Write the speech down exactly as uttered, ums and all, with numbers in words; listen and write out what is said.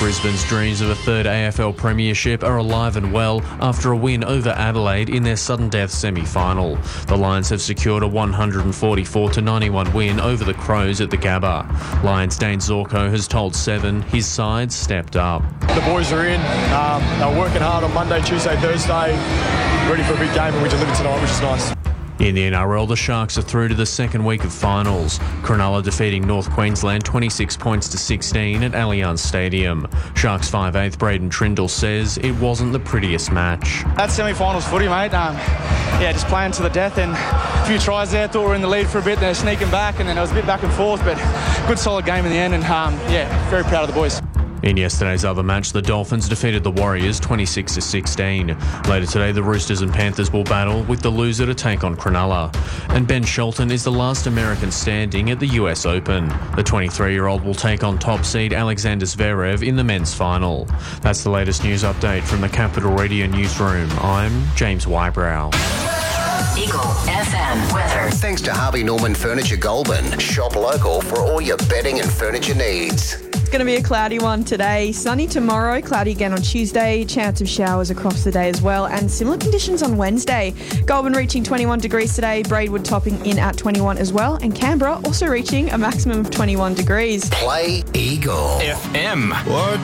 Brisbane's dreams of a third A F L premiership are alive and well after a win over Adelaide in their sudden death semi-final. The Lions have secured a one forty-four to ninety-one win over the Crows at the Gabba. Lions Dane Zorko has told Seven his side stepped up. The boys are in. Um, they were working hard on Monday, Tuesday, Thursday, ready for a big game, and we delivered tonight, which is nice. In the N R L, the Sharks are through to the second week of finals. Cronulla defeating North Queensland twenty-six points to sixteen at Allianz Stadium. Sharks five eighth Braden Trindle says it wasn't the prettiest match. That's semi-finals footy, mate. Um, yeah, just playing to the death, and a few tries there. Thought we were in the lead for a bit, they're sneaking back, and then it was a bit back and forth, but good solid game in the end, and um, yeah, very proud of the boys. In yesterday's other match, the Dolphins defeated the Warriors twenty-six to sixteen. Later today, the Roosters and Panthers will battle, with the loser to take on Cronulla. And Ben Shelton is the last American standing at the U S Open. The twenty-three-year-old will take on top seed Alexander Zverev in the men's final. That's the latest news update from the Capital Radio newsroom. I'm James Wybrow. Eagle F M weather. Thanks to Harvey Norman Furniture Goulburn. Shop local for all your bedding and furniture needs. It's going to be a cloudy one today. Sunny tomorrow, cloudy again on Tuesday. Chance of showers across the day as well, and similar conditions on Wednesday. Goulburn reaching twenty-one degrees today, Braidwood topping in at twenty-one as well, and Canberra also reaching a maximum of twenty-one degrees. Play Eagle F M. What?